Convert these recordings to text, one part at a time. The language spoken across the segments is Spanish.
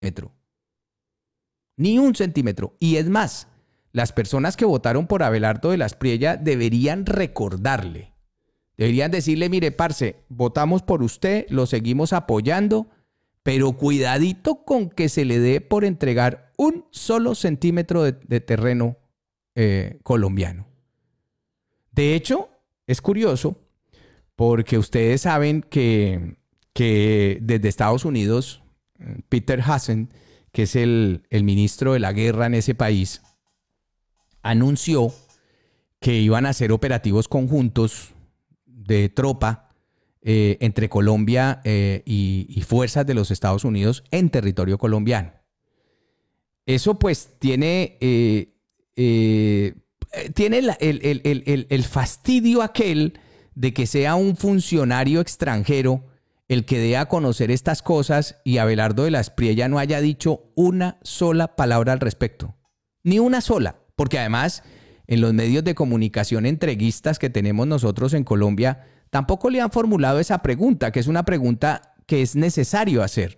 centímetro. Ni un centímetro. Y es más, las personas que votaron por Abelardo de la Espriella deberían recordarle. Deberían decirle, mire, parce, votamos por usted, lo seguimos apoyando, pero cuidadito con que se le dé por entregar un solo centímetro de terreno colombiano. De hecho, es curioso porque ustedes saben que desde Estados Unidos, Peter Hasen, que es el ministro de la guerra en ese país, anunció que iban a hacer operativos conjuntos de tropa entre Colombia y fuerzas de los Estados Unidos en territorio colombiano. Eso pues tiene el fastidio aquel de que sea un funcionario extranjero el que dé a conocer estas cosas y Abelardo de la Espriella no haya dicho una sola palabra al respecto. Ni una sola. Porque además, en los medios de comunicación entreguistas que tenemos nosotros en Colombia, tampoco le han formulado esa pregunta, que es una pregunta que es necesario hacer.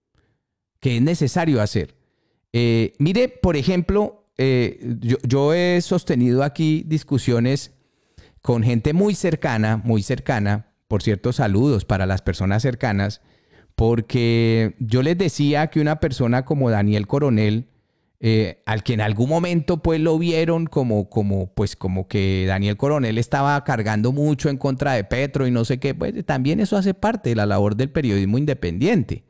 Mire, por ejemplo, yo he sostenido aquí discusiones con gente muy cercana, por cierto, saludos para las personas cercanas, porque yo les decía que una persona como Daniel Coronel, al que en algún momento pues lo vieron como que Daniel Coronel estaba cargando mucho en contra de Petro y no sé qué, pues también eso hace parte de la labor del periodismo independiente.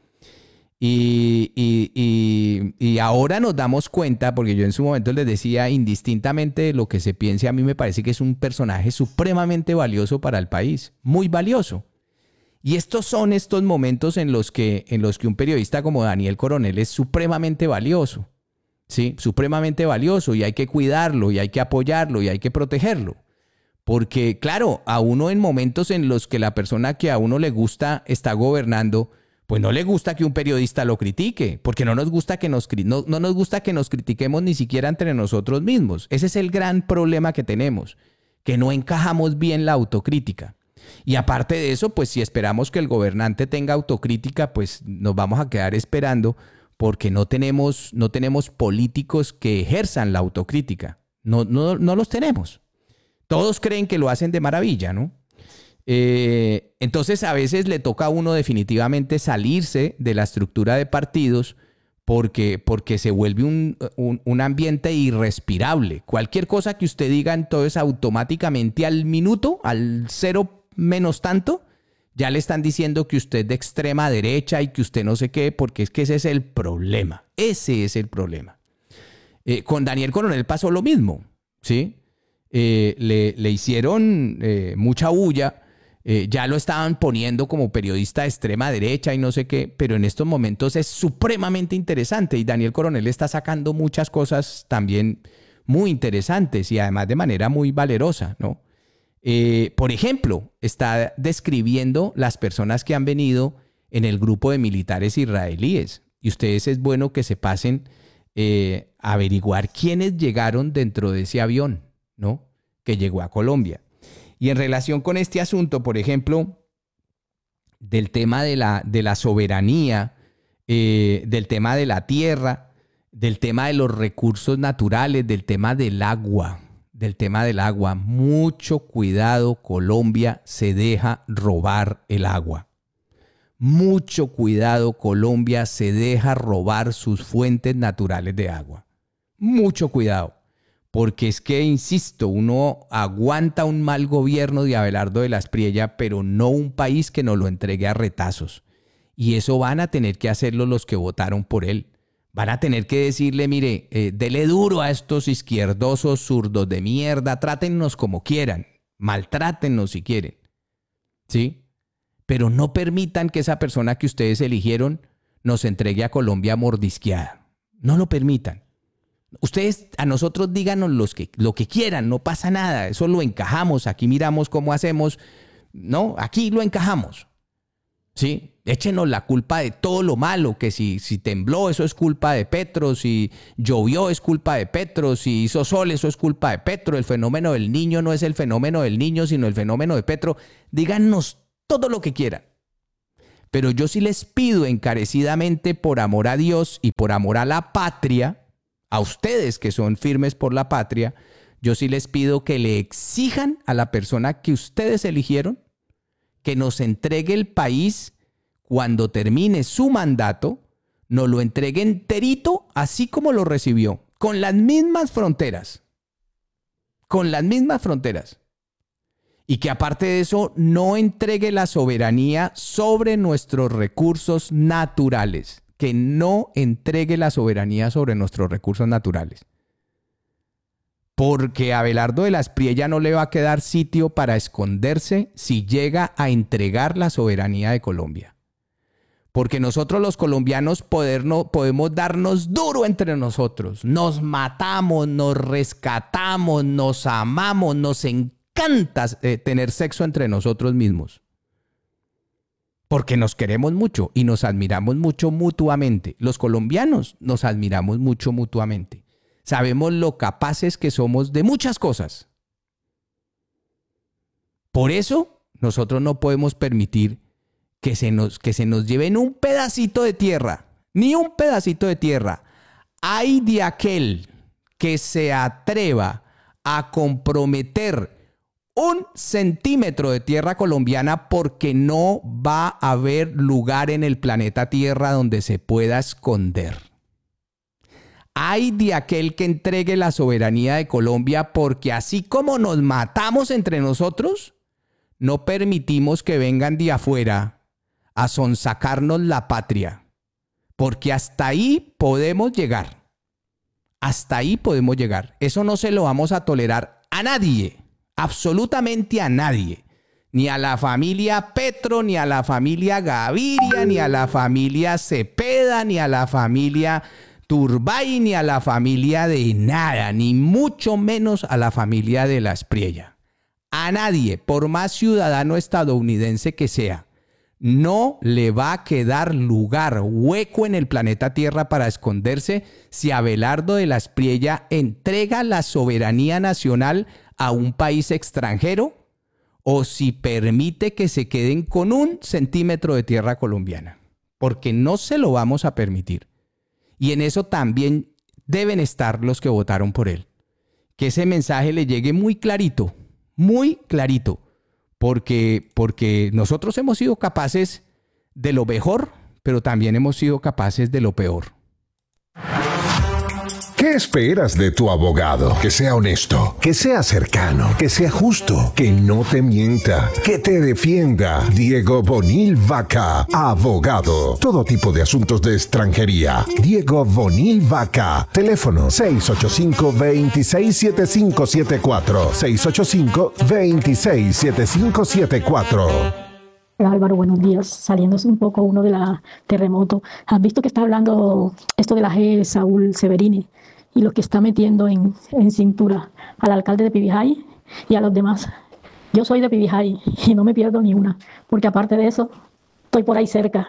Y ahora nos damos cuenta, porque yo en su momento les decía, indistintamente de lo que se piense, a mí me parece que es un personaje supremamente valioso para el país, muy valioso. Y estos son estos momentos en los que un periodista como Daniel Coronel es supremamente valioso, ¿sí? Supremamente valioso, y hay que cuidarlo, y hay que apoyarlo, y hay que protegerlo. Porque, claro, a uno en momentos en los que la persona que a uno le gusta está gobernando, pues no le gusta que un periodista lo critique, porque no nos gusta que nos critiquemos ni siquiera entre nosotros mismos. Ese es el gran problema que tenemos, que no encajamos bien la autocrítica. Y aparte de eso, pues si esperamos que el gobernante tenga autocrítica, pues nos vamos a quedar esperando porque no tenemos políticos que ejerzan la autocrítica. No los tenemos. Todos creen que lo hacen de maravilla, ¿no? Entonces a veces le toca a uno definitivamente salirse de la estructura de partidos porque se vuelve un ambiente irrespirable. Cualquier cosa que usted diga, entonces automáticamente al minuto, al cero menos tanto, ya le están diciendo que usted es de extrema derecha y que usted no sé qué, porque es que ese es el problema. Ese es el problema. Con Daniel Coronel pasó lo mismo, ¿sí? Le hicieron mucha bulla. Ya lo estaban poniendo como periodista de extrema derecha y no sé qué, pero en estos momentos es supremamente interesante y Daniel Coronel está sacando muchas cosas también muy interesantes y además de manera muy valerosa, ¿no? Por ejemplo, está describiendo las personas que han venido en el grupo de militares israelíes y ustedes es bueno que se pasen a averiguar quiénes llegaron dentro de ese avión, ¿no? Que llegó a Colombia. Y en relación con este asunto, por ejemplo, del tema de la soberanía, del tema de la tierra, del tema de los recursos naturales, del tema del agua, mucho cuidado, Colombia se deja robar el agua. Mucho cuidado, Colombia se deja robar sus fuentes naturales de agua. Mucho cuidado. Porque es que, insisto, uno aguanta un mal gobierno de Abelardo de la Espriella, pero no un país que nos lo entregue a retazos. Y eso van a tener que hacerlo los que votaron por él. Van a tener que decirle, mire, dele duro a estos izquierdosos zurdos de mierda, trátennos como quieran, maltrátennos si quieren, ¿sí? Pero no permitan que esa persona que ustedes eligieron nos entregue a Colombia mordisqueada. No lo permitan. Ustedes a nosotros díganos lo que quieran, no pasa nada, eso lo encajamos, aquí miramos cómo hacemos, no, aquí lo encajamos, ¿sí? Échenos la culpa de todo lo malo, que si tembló eso es culpa de Petro, si llovió es culpa de Petro, si hizo sol eso es culpa de Petro, el fenómeno del Niño no es el fenómeno del Niño, sino el fenómeno de Petro. Díganos todo lo que quieran, Pero yo sí les pido encarecidamente, por amor a Dios y por amor a la patria, a ustedes que son firmes por la patria, yo sí les pido que le exijan a la persona que ustedes eligieron que nos entregue el país cuando termine su mandato, nos lo entregue enterito, así como lo recibió, con las mismas fronteras. Con las mismas fronteras. Y que aparte de eso, no entregue la soberanía sobre nuestros recursos naturales. Que no entregue la soberanía sobre nuestros recursos naturales. Porque a Abelardo de la Espriella no le va a quedar sitio para esconderse si llega a entregar la soberanía de Colombia. Porque nosotros los colombianos podemos darnos duro entre nosotros. Nos matamos, nos rescatamos, nos amamos, nos encanta tener sexo entre nosotros mismos. Porque nos queremos mucho y nos admiramos mucho mutuamente. Los colombianos nos admiramos mucho mutuamente. Sabemos lo capaces que somos de muchas cosas. Por eso nosotros no podemos permitir que se nos lleven un pedacito de tierra, ni un pedacito de tierra. Ay de aquel que se atreva a comprometer 1 centímetro de tierra colombiana, porque no va a haber lugar en el planeta Tierra donde se pueda esconder. Ay de aquel que entregue la soberanía de Colombia, porque así como nos matamos entre nosotros, no permitimos que vengan de afuera a sonsacarnos la patria, porque hasta ahí podemos llegar. Hasta ahí podemos llegar. Eso no se lo vamos a tolerar a nadie, absolutamente a nadie. Ni a la familia Petro, ni a la familia Gaviria, ni a la familia Cepeda, ni a la familia Turbay, ni a la familia de nada, ni mucho menos a la familia de la Espriella. A nadie, por más ciudadano estadounidense que sea, no le va a quedar lugar, hueco en el planeta Tierra para esconderse si Abelardo de la Espriella entrega la soberanía nacional a un país extranjero o si permite que se queden con 1 centímetro de tierra colombiana. Porque no se lo vamos a permitir. Y en eso también deben estar los que votaron por él. Que ese mensaje le llegue muy clarito, porque nosotros hemos sido capaces de lo mejor, pero también hemos sido capaces de lo peor. ¿Qué esperas de tu abogado? Que sea honesto, que sea cercano, que sea justo, que no te mienta, que te defienda. Diego Bonil Vaca, abogado. Todo tipo de asuntos de extranjería. Diego Bonil Vaca. Teléfono 685-267574. 685-267574. Álvaro, buenos días. Saliéndose un poco uno de la terremoto. ¿Has visto que está hablando esto de la G, Saúl Severini, y lo que está metiendo en cintura al alcalde de Pibijay y a los demás? Yo soy de Pibijay y no me pierdo ni una, porque aparte de eso, estoy por ahí cerca.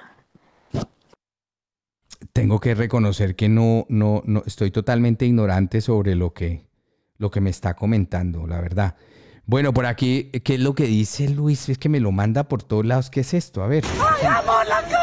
Tengo que reconocer que no estoy totalmente ignorante sobre lo que me está comentando, la verdad. Bueno, por aquí, ¿qué es lo que dice Luis? Es que me lo manda por todos lados. ¿Qué es esto? A ver. ¡Ay, amor, la